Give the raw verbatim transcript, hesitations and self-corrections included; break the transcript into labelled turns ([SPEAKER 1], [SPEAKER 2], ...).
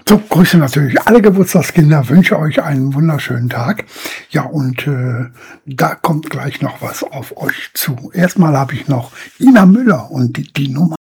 [SPEAKER 1] So, grüße natürlich alle Geburtstagskinder, wünsche euch einen wunderschönen Tag. Ja, und äh, da kommt gleich noch was auf euch zu. Erstmal habe ich noch Ina Müller und die, die Nummer.